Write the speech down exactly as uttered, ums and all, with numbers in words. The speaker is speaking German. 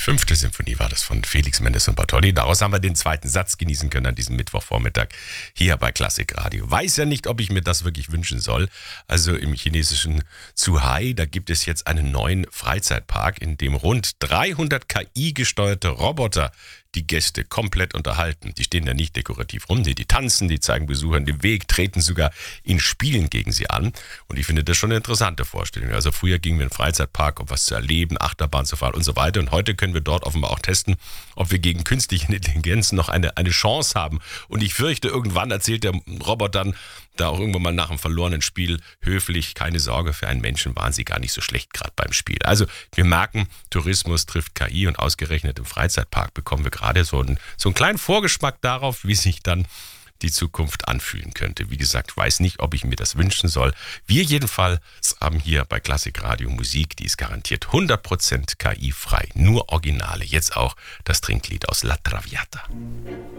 fünfte Symphonie war das von Felix Mendelssohn Bartholdy. Daraus haben wir den zweiten Satz genießen können an diesem Mittwochvormittag hier bei Klassikradio. Weiß ja nicht, ob ich mir das wirklich wünschen soll. Also im chinesischen Zhuhai, da gibt es jetzt einen neuen Freizeitpark, in dem rund dreihundert K I-gesteuerte Roboter die Gäste komplett unterhalten. Die stehen da nicht dekorativ rum, die, die tanzen, die zeigen Besuchern den Weg, treten sogar in Spielen gegen sie an. Und ich finde das schon eine interessante Vorstellung. Also früher gingen wir in den Freizeitpark, um was zu erleben, Achterbahn zu fahren und so weiter. Und heute können wir dort offenbar auch testen, ob wir gegen künstliche Intelligenz noch eine, eine Chance haben. Und ich fürchte, irgendwann erzählt der Roboter dann, da auch irgendwann mal nach einem verlorenen Spiel höflich, keine Sorge, für einen Menschen waren sie gar nicht so schlecht gerade beim Spiel. Also wir merken, Tourismus trifft K I und ausgerechnet im Freizeitpark bekommen wir gerade so einen, so einen kleinen Vorgeschmack darauf, wie sich dann die Zukunft anfühlen könnte. Wie gesagt, weiß nicht, ob ich mir das wünschen soll. Wir jedenfalls haben hier bei Klassikradio Musik, die ist garantiert hundert Prozent K I-frei, nur Originale. Jetzt auch das Trinklied aus La Traviata.